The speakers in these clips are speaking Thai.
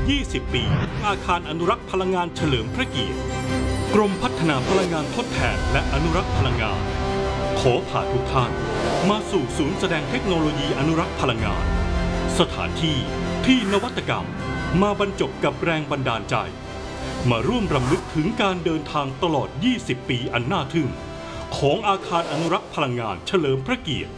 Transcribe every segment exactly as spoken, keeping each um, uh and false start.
ยี่สิบ ปีอาคารอนุรักษ์พลังงานเฉลิมพระเกียรติกรมพัฒนาพลังงานทดแทนและอนุรักษ์พลังงานขอพาทุกท่านมาสู่ศูนย์แสดงเทคโนโลยีอนุรักษ์พลังงานสถานที่ที่นวัตกรรมมาบรรจบกับแรงบันดาลใจมาร่วมรำลึกถึงการเดินทางตลอดยี่สิบปีอันน่าทึ่งของอาคารอนุรักษ์พลังงานเฉลิมพระเกียรติ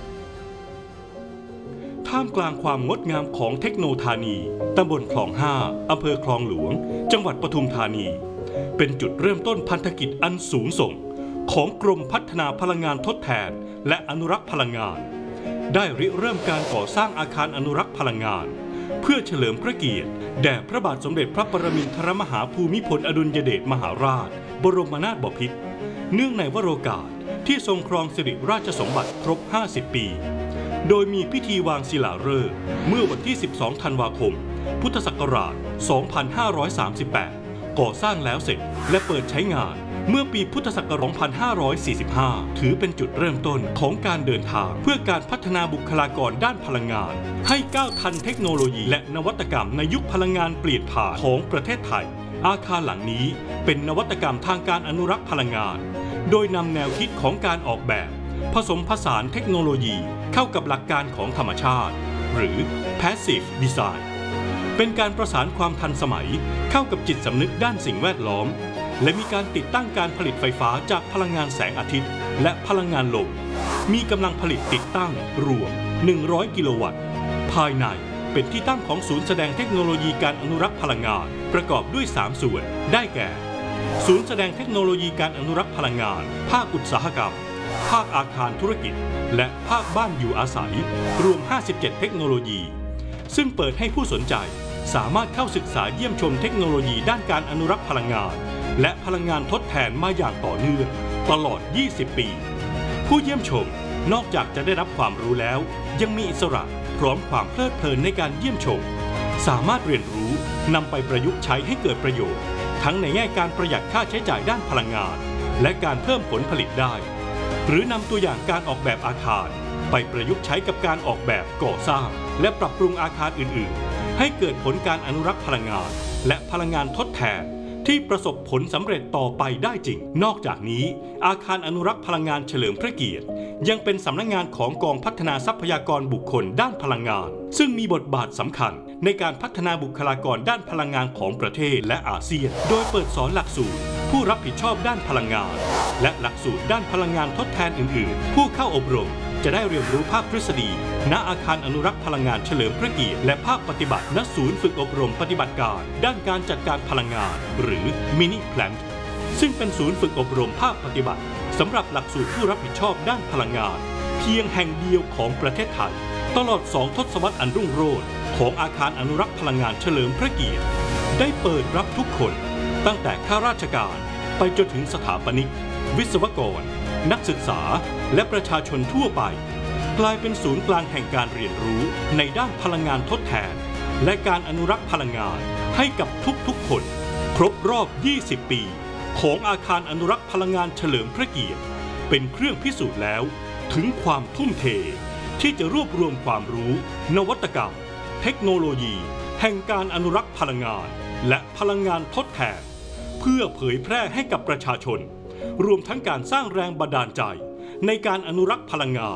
ท่ามกลางความงดงามของเทคโนธานีตำบลคลองห้าอำเภอคลองหลวงจังหวัดปทุมธานีเป็นจุดเริ่มต้นพันธกิจอันสูงส่งของกรมพัฒนาพลังงานทดแทนและอนุรักษ์พลังงานได้ริเริ่มการก่อสร้างอาคารอนุรักษ์พลังงานเพื่อเฉลิมพระเกียรติแด่พระบาทสมเด็จพระปรมินทรมหาภูมิพลอดุลยเดชมหาราชบรมนาถบพิตรเนื่องในวโรกาสที่ทรงครองสิริราชสมบัติครบห้าสิบปีโดยมีพิธีวางศิลาฤกษ์เมื่อวันที่สิบสองธันวาคมพุทธศักราชสองพันห้าร้อยสามสิบแปดก่อสร้างแล้วเสร็จและเปิดใช้งานเมื่อปีพุทธศักราชสองพันห้าร้อยสี่สิบห้าถือเป็นจุดเริ่มต้นของการเดินทางเพื่อการพัฒนาบุคลากรด้านพลังงานให้ก้าวทันเทคโนโลยีและนวัตกรรมในยุคพลังงานเปลี่ยนผ่านของประเทศไทยอาคารหลังนี้เป็นนวัตกรรมทางการอนุรักษ์พลังงานโดยนำแนวคิดของการออกแบบผสมผสานเทคโนโลยีเข้ากับหลักการของธรรมชาติหรือ Passive Design เป็นการประสานความทันสมัยเข้ากับจิตสำนึกด้านสิ่งแวดล้อมและมีการติดตั้งการผลิตไฟฟ้าจากพลังงานแสงอาทิตย์และพลังงานลมมีกำลังผลิตติดตั้งรวมหนึ่งร้อยกิโลวัตต์ภายในเป็นที่ตั้งของศูนย์แสดงเทคโนโลยีการอนุรักษ์พลังงานประกอบด้วยสามส่วนได้แก่ศูนย์แสดงเทคโนโลยีการอนุรักษ์พลังงานภาคอุตสาหกรรมภาคอาคารธุรกิจและภาคบ้านอยู่อาศัยรวมห้าสิบเจ็ดเทคโนโลยีซึ่งเปิดให้ผู้สนใจสามารถเข้าศึกษาเยี่ยมชมเทคโนโลยีด้านการอนุรักษ์พลังงานและพลังงานทดแทนมาอย่างต่อเนื่องตลอดยี่สิบปีผู้เยี่ยมชมนอกจากจะได้รับความรู้แล้วยังมีอิสระพร้อมความเพลิดเพลินในการเยี่ยมชมสามารถเรียนรู้นำไปประยุกต์ใช้ให้เกิดประโยชน์ทั้งในแง่การประหยัดค่าใช้จ่ายด้านพลังงานและการเพิ่มผลผลิตได้หรือนำตัวอย่างการออกแบบอาคารไปประยุกต์ใช้กับการออกแบบก่อสร้างและปรับปรุงอาคารอื่นๆให้เกิดผลการอนุรักษ์พลังงานและพลังงานทดแทนที่ประสบผลสำเร็จต่อไปได้จริงนอกจากนี้อาคารอนุรักษ์พลังงานเฉลิมพระเกียรติยังเป็นสำนักงานของกองพัฒนาทรัพยากรบุคคลด้านพลังงานซึ่งมีบทบาทสำคัญในการพัฒนาบุคลากรด้านพลังงานของประเทศและอาเซียนโดยเปิดสอนหลักสูตรผู้รับผิดชอบด้านพลังงานและหลักสูตรด้านพลังงานทดแทนอื่นๆผู้เข้าอบรมจะได้เรียนรู้ภาคทฤษฎีณอาคารอนุรักษ์พลังงานเฉลิมพระเกียรติและภาคปฏิบัติณศูนย์ฝึกอบรมปฏิบัติการด้านการจัดการพลังงานหรือมินิแพลนท์ซึ่งเป็นศูนย์ฝึกอบรมภาคปฏิบัติสำหรับหลักสูตรผู้รับผิดชอบด้านพลังงานเพียงแห่งเดียวของประเทศไทยตลอดสองทศวรรษอันรุ่งโรจน์ของอาคารอนุรักษ์พลังงานเฉลิมพระเกียรติได้เปิดรับทุกคนตั้งแต่ข้าราชการไปจนถึงสถาปนิกวิศวกรนักศึกษาและประชาชนทั่วไปกลายเป็นศูนย์กลางแห่งการเรียนรู้ในด้านพลังงานทดแทนและการอนุรักษ์พลังงานให้กับทุกๆคนครบรอบยี่สิบปีของอาคารอนุรักษ์พลังงานเฉลิมพระเกียรติเป็นเครื่องพิสูจน์แล้วถึงความทุ่มเทที่จะรวบรวมความรู้นวัตกรรมเทคโนโลยีแห่งการอนุรักษ์พลังงานและพลังงานทดแทนเพื่อเผยแพร่ให้กับประชาชนรวมทั้งการสร้างแรงบันดาลใจในการอนุรักษ์พลังงาน